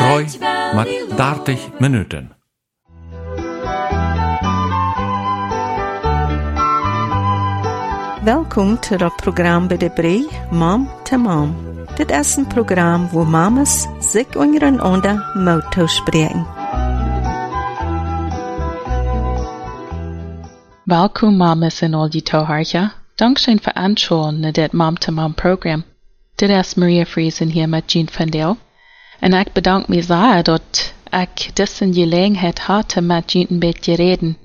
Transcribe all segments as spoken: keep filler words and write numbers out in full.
Troi met dertig minuten. Welkom to het programma bij de Brei, Mom to Mom. Dit is een programma waar mamas zich ondereinander mogen spreken. Welkom mamas en al die toehoorders. Dankzij voor aanschauen naar dit Mom to Mom program. Dit is Maria Friesen hier met Jean van Deel. En ik bedank me zeer dat ik deze gelegenheid had met Jean een beetje reden.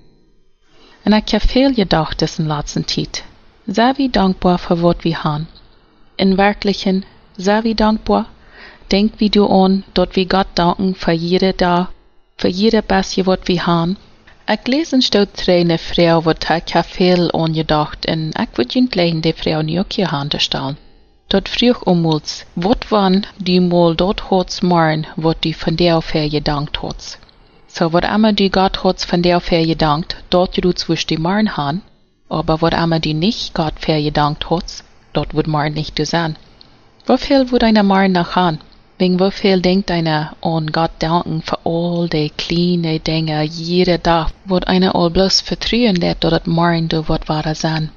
En ik heb veel gedacht deze laatste tijd. Zijn we dankbaar voor wat we hebben? In werkelijkheid, zijn we dankbaar? Denk we du aan dat we God danken voor jede dag, voor jede beetje wat we hebben? Ik lees een stuk een vrouw wat ik heb veel aan gedacht en ik wil je alleen die vrouw nu ook je handen stellen. Dat vroeg ommuls, wat wann die mal dort hots morgen, wat die van der ver gedankt hots. So wat immer die Gott hots von der ver gedankt, dort jedut wusch die morgen han, aber wat immer die nicht Gott ver gedankt hots, dort wird morgen nicht du sein. Wofür wird einer morgen nach han? Wegen wofür denkt einer an Gott danken für all die kleine Dinge, jeder Tag, wird einer all bloß vertrauen lädt, dat morgen du wird wahrer sein.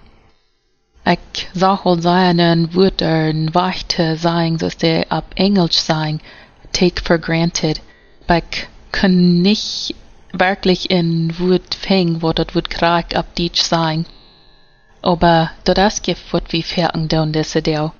Ich sag al seinen Wörtern Worte sagen, so die ab Englisch sagen, take for granted. Aber ich kann nicht wirklich in Wort fängen, wo das Wort Krieg ab Deutsch sagen. Aber das gibt, was wir fertig tun, diese Deel.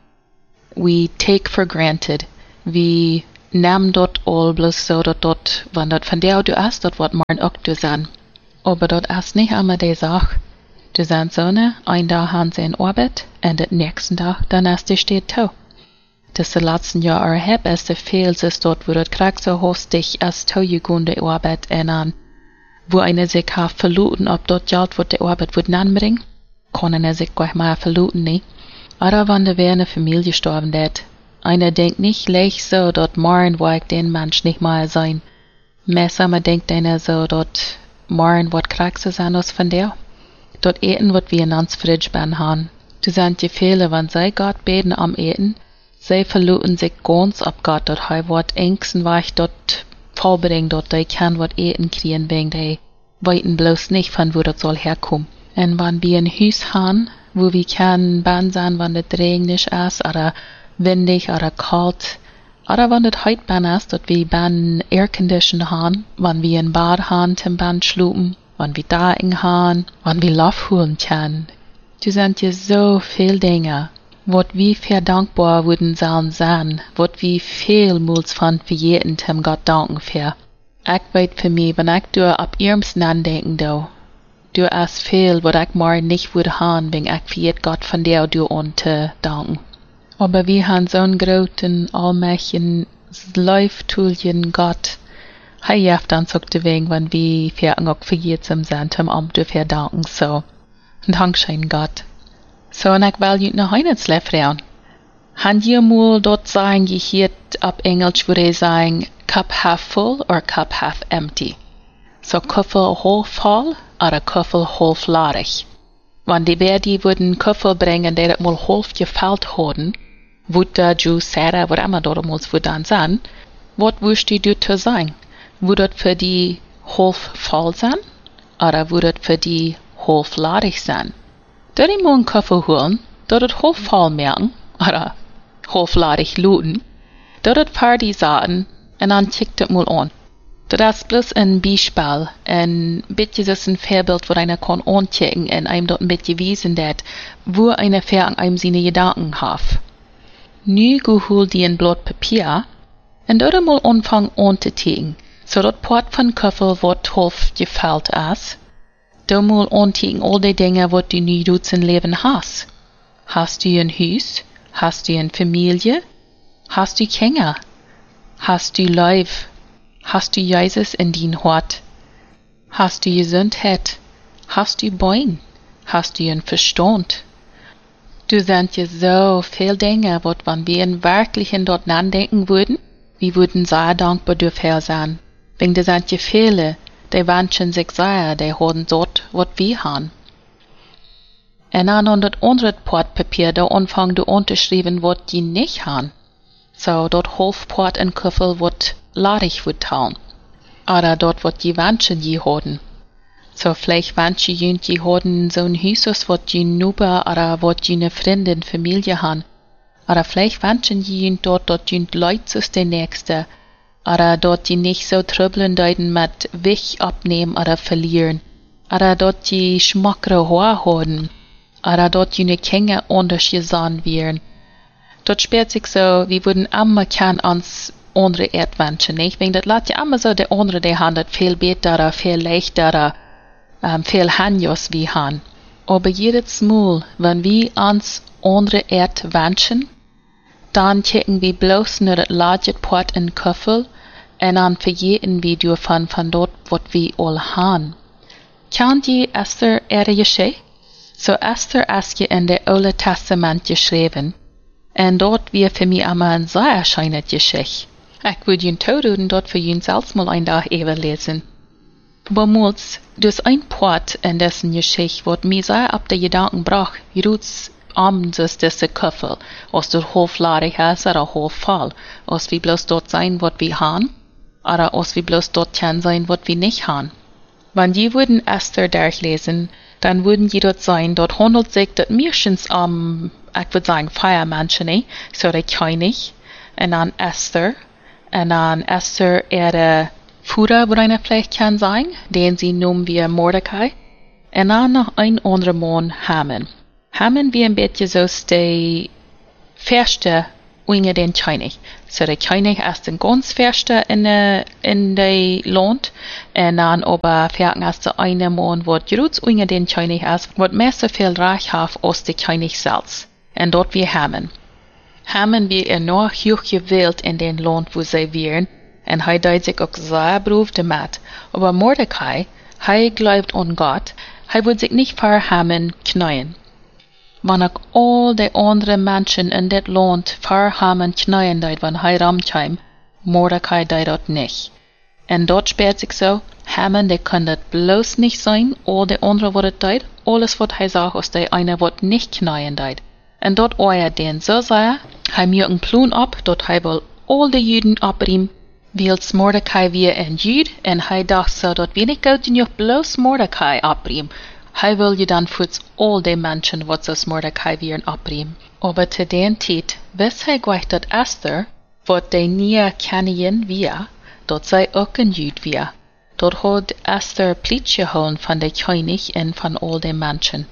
We take for granted. Wir nehmen dort all bloß so, dass dort, wenn das von der du hast, dort wird morgen auch du sein. Aber dort ist nicht immer die Sache. Du sagst so, ne, ein Tag haben sie in Arbeit, und den nächsten Tag, dann ist die steht tau. Das letzten Jahr erheb es der Fehl, ist dort, wo das Krieg so hostig ist, tau die Arbeit und an, wo einer sich hat verluten, ob dort Geld, wo die Arbeit wird anbringen, kann einer sich gleich mal verluten, ne. Oder wenn da wäre eine Familie gestorben, dat, einer denkt nicht leicht so, dort morgen wo ich den Mensch nicht mal sein. Messer, man denkt einer so, dort morgen wird Krieg so sein aus von der. Dort eten wat wir in ans Fridgebahn haben. Du sind die Fehler, wenn sie Gott beten am Eten, sie verluten sich ganz ab Gott, dort hei wat engsten weich dort vollbringen, dort die kann wat eten kriegen, wegen die weiten bloß nicht von wo das soll herkommen. Und wenn wir ein Haus haben, wo wir können Bahn sein, wenn das regnisch ist, oder windig, oder kalt, oder wenn das heut Bahn ist, dort wir Bahn Aircondition haben, wenn wir ein Bad haben, zum Bahn schlupen, wann wir da in haben, wann wir Lauf holen können. Du sind ja so viel Dinge, wat wir für dankbar würden sollen sein, wat wir viel Muls von für jeden dem Gott danken für. Ich weiß für mich, wenn ich du ab ihremsten andenken do, du hast viel, wat ich morgen nicht würde haben, wenn ich für jeden Gott von der du und te danken. Aber wir haben so einen großen, allmächtigen, Läuftulchen Gott, Hij heeft dan ook de wegen, wenn wir für auch für jeden sind, um am zu verdanken, so. Dankschein Gott. So, und ich will jut noch eines fragen. Han je mal dort sagen, gehört ab Englisch würde ich sagen, cup half full or cup half empty. So, Kuffel half voll oder Kuffel half leerig. Wenn die Bärdi würden Kuffel bringen, der das mal half gefällt haben, würde Juice, Sarah, was immer dort mal würde dann sein, was würdest du zu sagen? Würde das für die half voll sein? Oder würde das für die half leerig sein? Da die mal einen Kaffee holen, da das half voll merken, oder half leerig looten, da das für die sagen, und dann tickt das mal an. Das ist bloß ein Beispiel, ein bisschen das ein Vorbild, wo einer kann anchecken und einem dort ein bisschen wiesen, dat, wo einer für an einem seine Gedanken hat. Nu geholt die ein Blatt Papier, und dort mal anfangen anzuticken. So dat Part von Kaffee wat half gefällt ist, da mal antiken all die Dinge, wat du nie du in Leben hast. Hast du ein Haus? Hast du eine Familie? Hast du Kinder? Hast du Leib? Hast du Jesus in dein Hort? Hast du Gesundheit? Hast du Bein? Hast du einen Verstand? Du sind ja so viel Dinge, wat wenn wir in wirklichen dort nachdenken würden, wir würden sehr dankbar dafür sein. Wegen der sind ja viele, die wünschen sich sehr, die haben dort, was wir haben. Und dann an das andere Portpapier, da anfangen du unterschreiben, was die nicht haben. so dort Hofport en Kuffel wordt ladig wordt taun. Oder dort wordt je wanschen je hoden. So vielleicht wanschen jünt je hoden zo'n Husus wordt je nuba oder wordt je ne Freundin Familie han. Oder vielleicht wanschen je jünt dort dort jünt Leute aus der Nächste. Oder dort je nicht so tröbeln deuten mit Wich abnehmen oder verlieren. Oder dort je schmackere Haar hoden. Oder dort je ne Känge anders gesehen werden. Dort sperrt sich so, wir würden immer kann ans andere Erdwünschen, nicht? Wegen das lässt ja immer so, der andere, der handelt viel besser, viel leichter, ähm, viel Hanjos wie han. Aber jedes Mal, wenn wir ans andere Erdwünschen, dann checken wir bloß nur das Laget Port in Kuffel und dann verjeten wir davon von dort, was wir all han. Kennt ihr Esther ihre Geschichte? So Esther ist ja in der Old Testament geschrieben. Und dort wird für mich immer ein sehr erscheinend Geschichte. Ich würde ihn tun dort für ihn selbst mal ein Tag eben lesen. Aber muls, das ein Port in dessen Geschichte, wird mir sehr ab der Gedanken brach, wie du abends ist diese Kuffel, aus der Hofladig ist oder Hoffall, aus wie bloß dort sein, was wir haben, oder aus wie bloß dort kann sein, was wir nicht haben. Wenn die würden Esther durchlesen, dann würden die dort sein, dort handelt sich das meistens am, um, ich würde sagen, Feiermenschen, so der König, und dann Esther, und dann Esther ihre Führer, wo einer vielleicht kann sein, den sie nennen wir Mordecai, und dann noch ein anderer Mann, Haman. Haman wie ein bisschen so der Färste unter den König. So der König ist ein ganz Färste in der in der Land, und dann aber vielleicht ist der eine Mann, wo Jeruts unter den König ist, wird mehr so viel Reich hat als der König selbst. Und dort wie Haman. Haman wie er noch hoch gewählt in den Land, wo sie wären, und er deut sich auch sehr beruf damit. Aber Mordecai, er glaubt an Gott, er wird sich nicht für Haman knien. Wenn auch all die anderen Menschen in das Land für Haman knien deut, wenn er ramkam, Mordecai deut dort nicht. Und dort sperrt sich so, Haman, der kann das bloß nicht sein, all die anderen, wo das deut, alles, was er sagt, ist der eine, was nicht knien deut. Und dort euer den so sehr, er mir einen Plan ab, dort er will all die Juden abbringen, weil Mordecai wie ein Jud, und er dachte so, dort wenig gut und nicht bloß Mordecai abbringen. Er will ja dann für all die Menschen, was aus Mordecai wären, abbringen. Aber zu den Zeit, wes er gleich dort Esther, was die nie kennen wir, dort sei auch ein Jud wir. Dort hat Esther Plitsch geholt von der König und von all den Menschen.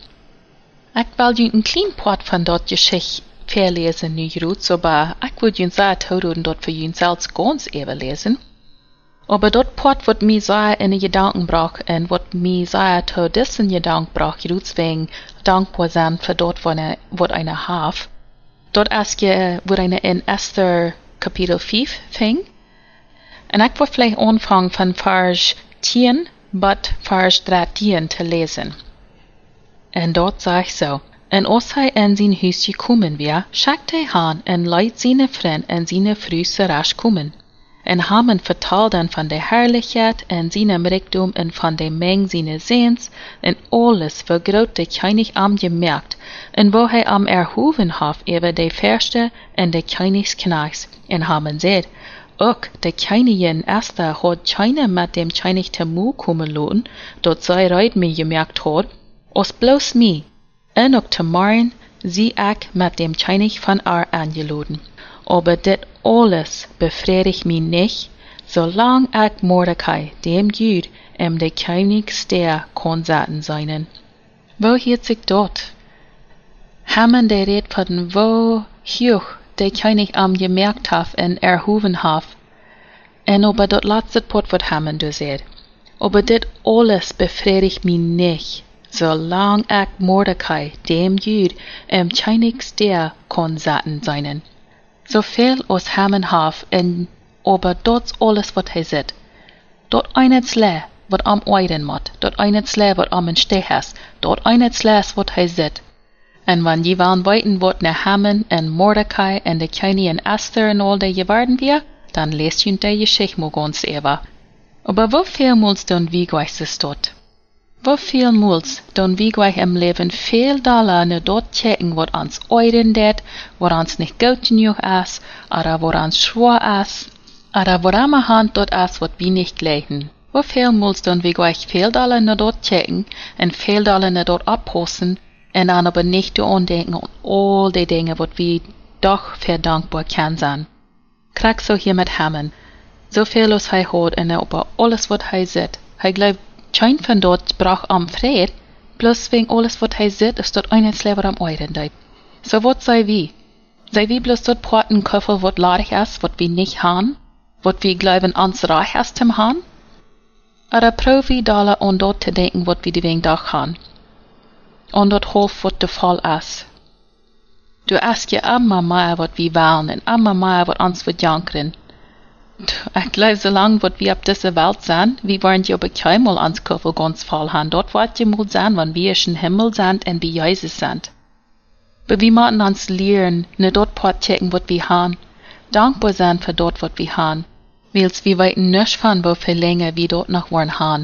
Ich will Ihnen ein kleines Part von dort Geschichte verlesen, nicht Rutz, aber ich würde Ihnen sehr tun, dort für Ihnen selbst ganz eben lesen. Aber dort Part wird mir sehr in den Gedanken brach und wird mir sehr zu diesen Gedanken brach, Rutz wegen dankbar sein für dort, wo eine, wo eine Haf. Dort erst je, wo eine in Esther Kapitel fünf fing. Und ich würde vielleicht anfangen von Vers zehn bis Vers dreizehn zu lesen. Und dort sag ich so, und als er in sein Haus gekommen war, schackte er an und leit seine Freunde und seine Früsse rasch kommen. Und Haman vertalt dann von der Herrlichkeit und seinem Reichtum und von der Menge seines Sehens und alles, wo Gott der König am gemerkt und wo er am erhoben hat über die Fürste und der Königsknechts. Und Haman sagt, auch der Königin Esther hat keiner mit dem König Tamu kommen lassen, dort sei Reut mir gemerkt hat, als bloß mir, und auch zu morgen sie ich mit dem König von Ar angeladen. Aber das alles befriedigt mich nicht, solange ich Mordecai, dem Jud, im der Königsster konserten seinen. Wo hielt sich dort? Haman der redt von wo hoch der König am gemerkt hat und erhoben hat. Und aber dort letzte Part wird Haman dosiert. Aber das alles befriedigt mich nicht, solange ich Mordecai, dem Jud, im Königsster konserten seinen. So viel aus Haman hat, und aber dort alles, was er sieht. Dort eine Slee, was am Eiden macht, dort eine Slee, was am Steh ist, dort eine Slee, was er sieht. Und wenn die waren weiten, was nach Haman und Mordecai und der Königin Esther und all die geworden wir, dann lest ihr die Geschichte mal ganz eben. Aber wo viel muss denn wie gleich es dort? Wo viel muls, dan wie gleich im Leben veel Dollar ne dort checken, wat ons oiden det, wat ons nicht gut genug is, oder wat ons schwor is, oder wat am hand dort is, wat wie nicht gleichen. Wo viel muls, dan wie gleich veel Dollar ne dort checken, en veel Dollar ne dort abposten, en dan aber nicht zu andenken an all die Dinge, wat wie doch verdankbar kann sein. Krieg so hier mit Hammen. So viel als hij hat en über alles wat hij zit. Hij glaubt, kein von dort brauch am Fred, bloß wegen alles wat hij zit, ist dort einen Slever am Euren deib. So wat sei wie? Sei wie bloß dort Porten Köffel wat ladig ist, wat wie nicht han, wat wie glauben ans reich ist zum han? Oder profi Dollar und dort zu denken, wat wie die wegen doch han. Und dort hof wat der Fall ist. Du ask je immer mehr, wat wie wollen, und immer mehr, wat uns wird jankern. Ich glaube, solange wat wir auf dieser Welt sind, wie wollen die aber kein mal ans Köffel ganz voll haben. Dort wird ja mal sein, wenn wir in Himmel sind und wie Jesus sind. Aber wir müssen uns lernen, ne dort pot checken, wat wir haben. Dankbar sein für dort, wat wir haben. Weil wir weiten nicht von, wo viel länger wir dort noch wollen haben.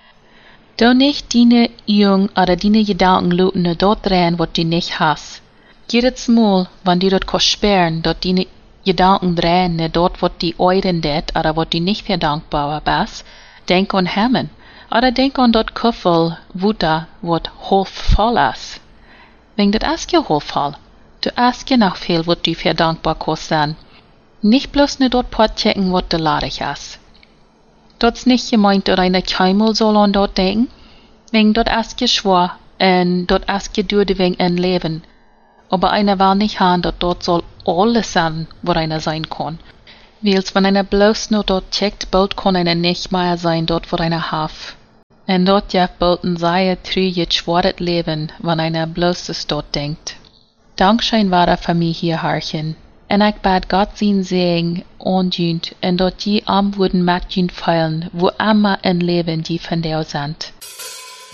Du nicht deine Jung oder deine Gedanken luten ne dort rein, wat du nicht hast. Jedes Mal, wenn du dort kannst sperren, dort deine Gedanken drehen, ne dort, wat die euren det, oder wat die nicht für dankbar bist, denk an Hemmen. Oder denk an dort Köffel, Wuta, wat hof voll ist. Wegen dat ask ja hof voll. Du ask ja noch viel, wat du für dankbar kannst sein. Nicht bloß ne dort pot checken, wat de ladig ist. Dort's nicht gemeint, oder eine Keimel soll an dort denken. Wegen dort ask ja schwor, en dort ask ja du de wegen ein Leben. Aber einer will nicht haben, dass dort soll alles sein, wo einer sein kann. Weil's, wenn einer bloß nur dort checkt, bald kann einer nicht mehr sein, dort wo einer haf. Und dort ja bald ein sehr trüges, schweres Leben, wenn einer bloß es dort denkt. Dankeschön war er für mich hier, Harchen. Und ich bat Gott sein Segen und und dort die am wurden mit feilen, wo immer ein Leben die von der sind.